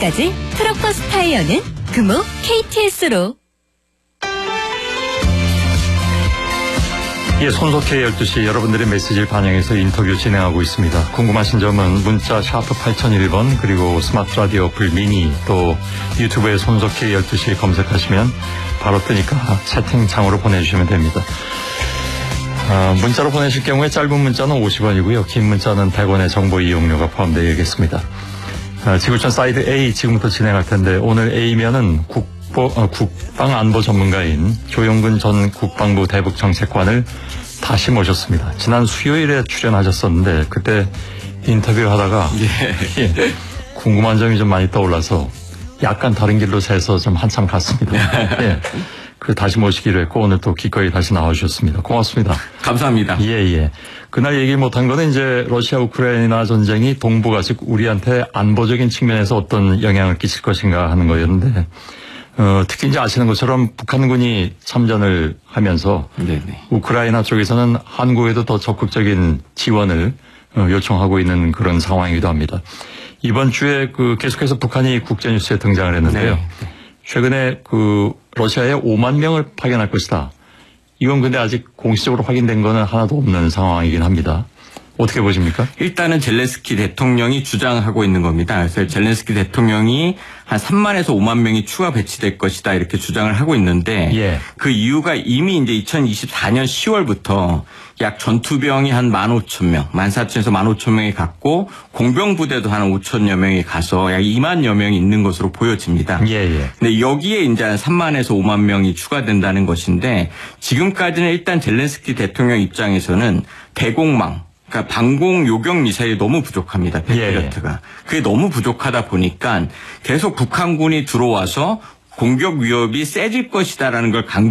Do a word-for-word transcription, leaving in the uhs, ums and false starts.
지금까지 트럭버스 타이어는 금호 케이티에스로. 예, 손석희 열두 시 여러분들의 메시지를 반영해서 인터뷰 진행하고 있습니다. 궁금하신 점은 문자 샤프 팔공공일 번 그리고 스마트 라디오 어플 미니 또 유튜브에 손석희 열두 시 검색하시면 바로 뜨니까 채팅창으로 보내주시면 됩니다. 아, 문자로 보내실 경우에 짧은 문자는 오십 원이고요. 긴 문자는 백 원의 정보 이용료가 포함되겠습니다. 아, 지구촌 사이드 A 지금부터 진행할 텐데 오늘 A면은 국보, 어, 국방안보 전문가인 조용근 전 국방부 대북정책관을 다시 모셨습니다. 지난 수요일에 출연하셨었는데 그때 인터뷰하다가 예. 예, 궁금한 점이 좀 많이 떠올라서 약간 다른 길로 새서 좀 한참 갔습니다. 예. 그 다시 모시기로 했고 오늘 또 기꺼이 다시 나와주셨습니다. 고맙습니다. 감사합니다. 예, 예. 그날 얘기 못한 거는 이제 러시아 우크라이나 전쟁이 동북아 즉 우리한테 안보적인 측면에서 어떤 영향을 끼칠 것인가 하는 거였는데 어, 특히 이제 아시는 것처럼 북한군이 참전을 하면서 네네. 우크라이나 쪽에서는 한국에도 더 적극적인 지원을 어, 요청하고 있는 그런 상황이기도 합니다. 이번 주에 그 계속해서 북한이 국제뉴스에 등장을 했는데요. 네. 최근에 그 러시아에 오만 명을 파견할 것이다. 이건 근데 아직 공식적으로 확인된 거는 하나도 없는 상황이긴 합니다. 어떻게 보십니까? 일단은 젤렌스키 대통령이 주장하고 있는 겁니다. 그래서 젤렌스키 대통령이 한 삼만에서 오만 명이 추가 배치될 것이다 이렇게 주장을 하고 있는데 예. 그 이유가 이미 이제 이천이십사 년 시월부터 약 전투병이 한 만 오천 명, 만 사천에서 만 오천 명이 갔고 공병 부대도 한 오천여 명이 가서 약 이만여 명이 있는 것으로 보여집니다. 예, 예. 근데 여기에 이제 한 삼만에서 오만 명이 추가된다는 것인데 지금까지는 일단 젤렌스키 대통령 입장에서는 대공망 그러니까 방공 요격 미사일이 너무 부족합니다. 패트리어트가. 예, 예. 그게 너무 부족하다 보니까 계속 북한군이 들어와서 공격 위협이 세질 것이다라는 걸 강조